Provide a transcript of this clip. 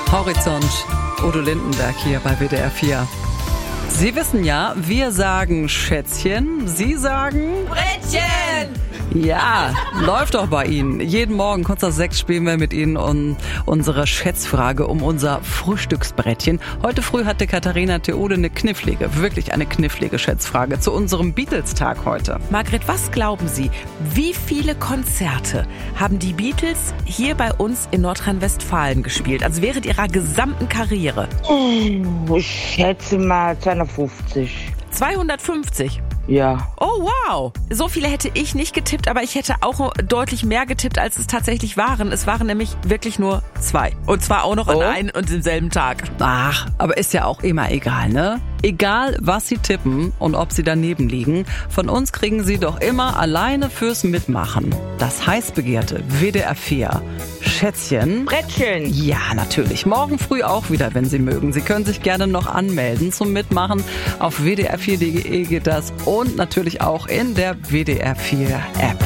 Horizont, Udo Lindenberg hier bei WDR 4. Sie wissen ja, wir sagen Schätzchen, Sie sagen Brettchen! Ja, läuft doch bei Ihnen. Jeden Morgen kurz nach 6 spielen wir mit Ihnen unsere Schätzfrage um unser Frühstücksbrettchen. Heute früh hatte Katharina Theode wirklich eine knifflige Schätzfrage zu unserem Beatles-Tag heute. Margret, was glauben Sie, wie viele Konzerte haben die Beatles hier bei uns in Nordrhein-Westfalen gespielt? Also während ihrer gesamten Karriere? Ich schätze mal 250. 250? Ja. Oh, wow. So viele hätte ich nicht getippt, aber ich hätte auch deutlich mehr getippt, als es tatsächlich waren. Es waren nämlich wirklich nur 2. Und zwar auch noch an einem und demselben Tag. Ach, aber ist ja auch immer egal, ne? Egal, was Sie tippen und ob Sie daneben liegen, von uns kriegen Sie doch immer alleine fürs Mitmachen das heiß begehrte WDR 4 Schätzchen. Brettchen. Ja, natürlich. Morgen früh auch wieder, wenn Sie mögen. Sie können sich gerne noch anmelden zum Mitmachen. Auf wdr4.de geht das und natürlich auch in der WDR 4 App.